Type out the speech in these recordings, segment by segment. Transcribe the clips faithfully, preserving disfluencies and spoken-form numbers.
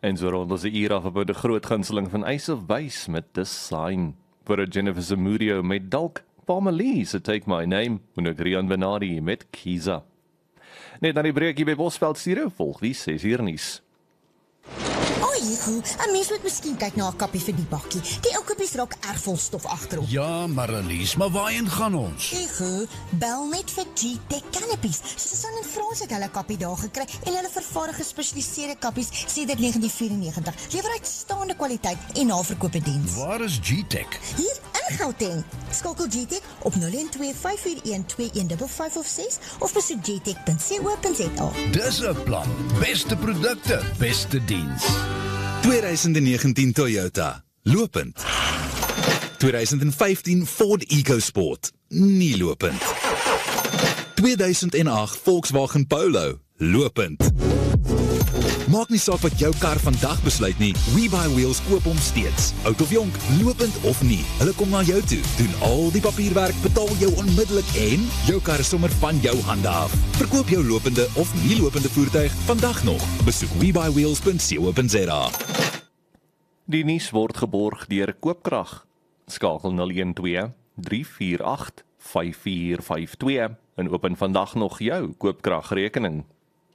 En so rond ons die uur af op die groot gunsteling van Ace of Base met Design. Voor het Jennifer Zamudio met Dalk, Palmer se Take My Name, en ook Rian Benardi met Kiza. Net na die breekie by Bosveld Studio volg die ses uur nuus. Ego, 'n mens moet miskien kyk na 'n kappie vir die bakkie. Die ou kappies raak erg vol stof agterop. Ja, Marlies, maar waarheen gaan ons? Ego, bel net vir G-Tech Canopies. Soos aan in Frans het hulle kappie daar gekry en hulle vervaardig gespesialiseerde kappies sedert negentien vyf-en-negentig. Lewer uitstaande kwaliteit en naverkope diens. Waar is G-Tech? Hier in Gauteng. Skakel G-Tech op nul een twee vyf vier een twee een vyf vyf of ses of besoek g tech punt co punt za. Dis 'n plan. Beste produkte, beste diens. twintig negentien Toyota, lopend. twintig vyftien Ford EcoSport, nie lopend. tweeduisend agt Volkswagen Polo, lopend. Maak nie saak wat jou kar vandag besluit nie, WeBuyWheels koop hom steeds. Oud of jonk, lopend of nie, hulle kom na jou toe, doen al die papierwerk, betaal jou onmiddellik en jou kar is sommer van jou hande af. Verkoop jou lopende of nie lopende voertuig vandag nog. Besoek we buy wheels punt co punt za. Die nuus word geborg deur Koopkrag. Skakel nul een twee drie vier agt vyf vier vyf twee en open vandag nog jou Koopkragrekening.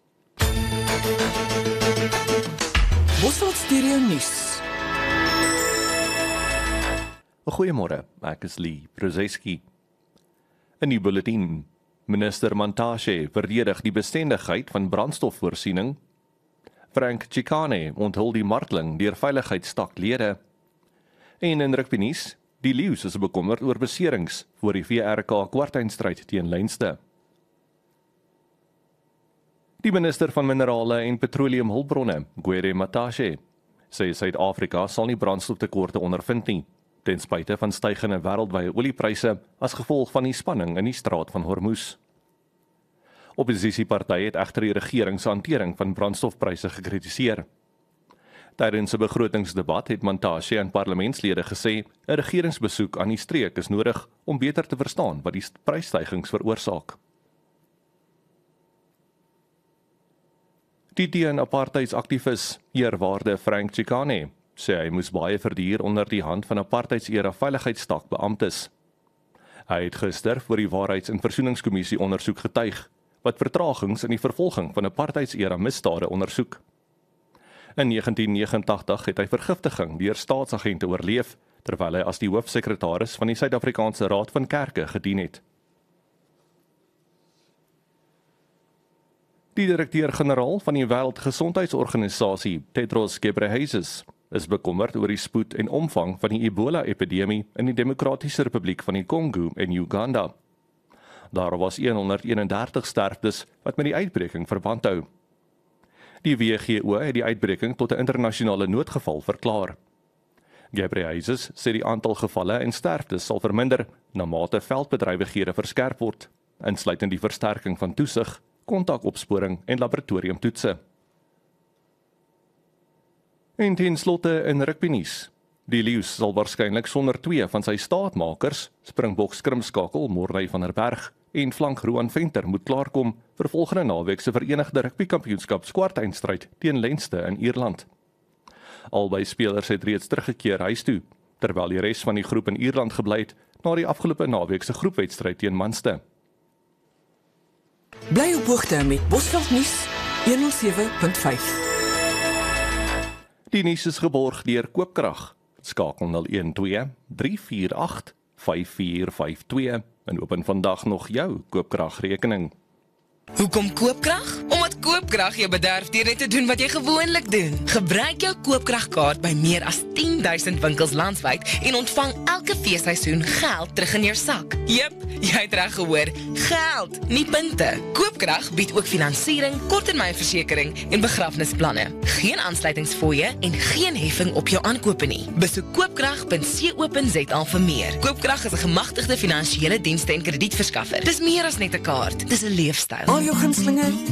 Bosveld Studio Nuus. Goeiemôre, ek is Lee Prozeski. In die bulletin, minister Mantashe verdedig die bestendigheid van brandstofvoorsiening. Frank Chikane onthul die marteling deur veiligheidstaklede. En in rugby nuus, die Leeu's is bekommerd oor beserings voor die V R K kwartfinalestryd teen Leinste. Die minister van Minerale en Petroleumhulpbronne, Gwede Mantashe, sê Suid-Afrika sal nie brandstoftekorte ondervind nie, ten spyte van stygende wêreldwye oliepryse as gevolg van die spanning in die straat van Hormuz. Opposisiepartye het egter die regering se hantering van brandstofpryse gekritiseer. Tydens 'n begrotingsdebat het Mantashe aan parlementslede gesê 'n regeringsbesoek aan die streek is nodig om beter te verstaan wat die prysstygings veroorsaak. Die teen-apartheidsaktivis, eerwaarde Frank Chikane, sê hy moes baie verduur onder die hand van apartheidsera veiligheidsstak beamptes. Hy het gister voor die Waarheids- en Versoeningskommissie ondersoek getuig, wat vertragings in die vervolging van apartheidsera misdade ondersoek. In negentien negenentagtig het hy vergiftiging deur staatsagente oorleef, terwyl hy as die hoofsekretaris van die Suid-Afrikaanse Raad van Kerke gedien het. Die direkteur-generaal van die Wêreldgesondheidsorganisasie, Tedros Ghebreyesus, is bekommerd oor die spoed en omvang van die Ebola-epidemie in die Demokratiese Republiek van die Kongo en Uganda. Daar was honderdeenendertig sterftes wat met die uitbreking verband hou. Die W G O het die uitbreking tot 'n internasionale noodgeval verklaar. Ghebreyesus sê die aantal gevalle en sterftes sal verminder na mate veldbedrywighede verskerp word, insluitend die versterking van toesig, kontakopsporing en laboratoriumtoetse. En ten slotte in rugby nuus. Die Leeu's sal waarskynlik sonder twee van sy staatmakers, Springbok skrimskakel Morney van der Berg en flank Roan Venter moet klaarkom vir volgende naweek se Verenigde Rugbykampioenskap kwartfinalestryd teen Leinste in Ierland. Albei spelers het reeds teruggekeer huis toe, terwyl die res van die groep in Ierland gebly het na die afgelope naweek se groepwedstryd teen Munster. Bly op hoogte met Bosveld Nuus honderd sewe punt vyf. Die nuus is geborg deur Koopkrag. Skakel nul een twee drie vier agt vyf vier vyf twee en open vandag nog jou Koopkragrekening. Hoekom Koopkrag? Omdat Koopkrag jou bederf deur net te doen wat jy gewoonlik doen. Gebruik jou Koopkragkaart by meer as tien duisend winkels landwyd en ontvang elke feesseisoen geld terug in jou sak. Jep, jy het reg gehoor, geld, nie punte. Koopkrag bied ook finansiering, korttermynversekering en begrafnisplanne. Geen aansluitingsfooie en geen heffing op jou aankope nie. Besoek koopkrag punt co punt za vir meer. Koopkrag is 'n gemagtigde finansiële dienste en kredietverskaffer. Dis meer as net 'n kaart, dis 'n leefstyl. Al jou gunstelinge